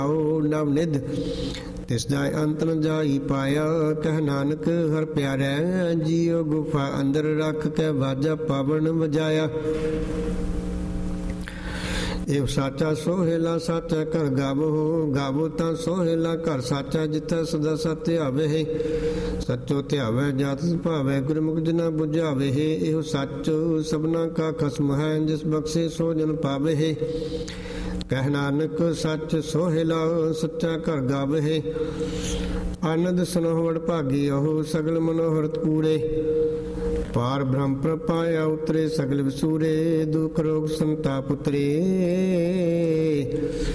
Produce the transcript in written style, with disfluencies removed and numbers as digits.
ਨਵ ਨਿਧ ਤਿਸ ਦਾ ਅੰਤ ਨ ਜਾਈ ਪਾਇਆ। ਕਹਿ ਨਾਨਕ ਹਰ ਪਿਆਰੈ ਜੀਉ ਗੁਫਾ ਅੰਦਰ ਰੱਖ ਕੇ ਬਾਜਾ ਪਾਵਨ ਵਜਾਇਆ। ਇਹ ਸਾਚਾ ਸੋਹਿਲਾ ਸਾਚਾ ਘਰ ਗਾਵੋ, ਗਾਵੋ ਤਾਂ ਸੋਹਿਲਾ ਘਰ ਸਾਚਾ ਜਿੱਥੈ ਸਦਾ ਸਤਿ ਧਿਆਵੇ। ਸੱਚੋ ਧਿਆਵੇ ਜਤ ਭਾਵੇ ਗੁਰਮੁਖ ਜਿਨਾ ਬੁਝਾਵੇ। ਇਹੋ ਸੱਚ ਸਭਨਾ ਕਾ ਖਸਮ ਹੈ ਜਿਸ ਬਖਸ਼ੇ ਸੋ ਜਨ ਪਾਵੇ। ਕਹਿ ਨਾਨਕ ਸੱਚ ਸੋਹਿਲਾ ਸੱਚਾ ਘਰ ਗਾਵੇ। ਆਨੰਦ ਸਨੋਹਵੜ ਭਾਗੀ ਉਹ ਸਗਲ ਮਨੋਹਰਤ ਪੂਰੇ। ਪਾਰ ਬ੍ਰਹਮ ਪ੍ਰਪਾਇਆ ਉਤਰੇ ਸਗਲ ਵਿਸੂਰੇ। ਦੁਖ ਰੋਗ ਸੰਤਾਪ ਉਤਰੇ।